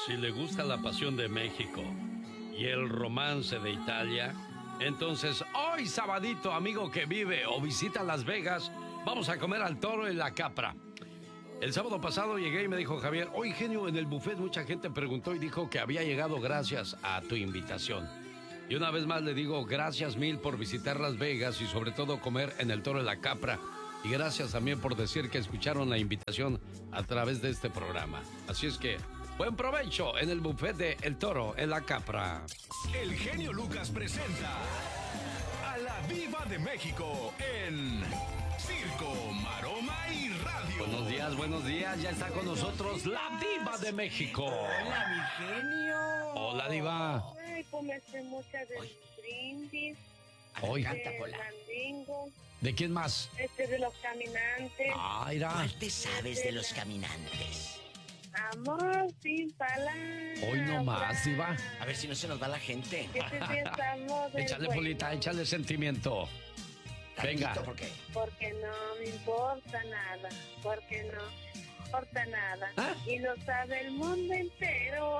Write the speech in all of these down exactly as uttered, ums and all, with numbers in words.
Si le gusta la pasión de México y el romance de Italia, entonces hoy sabadito, amigo que vive o visita Las Vegas, vamos a comer al Toro en la Capra. El sábado pasado llegué y me dijo Javier, oye, genio, en el buffet mucha gente preguntó y dijo que había llegado gracias a tu invitación. Y una vez más le digo gracias mil por visitar Las Vegas y sobre todo comer en el Toro en la Capra. Y gracias también por decir que escucharon la invitación a través de este programa. Así es que, buen provecho en el buffet de El Toro en la Capra. El genio Lucas presenta a la Diva de México en Circo, Maroma y Radio. Buenos días, buenos días. Ya está con nosotros la Diva de México. Hola, mi genio. Hola, Diva. Ay, comiste muchas de brindis. Hoy. De Mandingo. ¿De quién más? Este de los caminantes. Ah, mira. ¿Cuál te sabes de los caminantes? Amor sin palabras. Hoy no más, Diva. A ver si no se nos va la gente. Que te sientas del Échale, bueno. Polita, échale sentimiento. Venga. Tantito, ¿por qué? Porque no me importa nada. Porque no me importa nada. ¿Ah? Y lo sabe el mundo entero.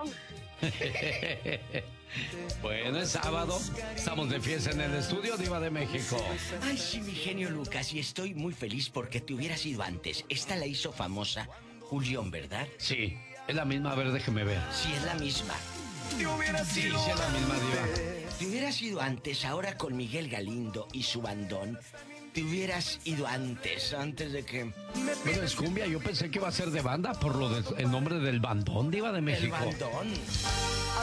Bueno, es sábado. Estamos de fiesta en el estudio, Diva de México. Ay, sí, mi genio Lucas, y estoy muy feliz porque te hubieras ido antes. Esta la hizo famosa Julián, ¿verdad? Sí, es la misma. A ver, déjeme ver. Sí, es la misma. Te hubieras Sí, sí, ido es la misma, Diva. Te hubieras ido antes, ahora con Miguel Galindo y su bandón. Te hubieras ido antes, antes de que... Bueno, es cumbia. Yo pensé que iba a ser de banda por lo del el nombre del bandón, Diva de El México. bandón.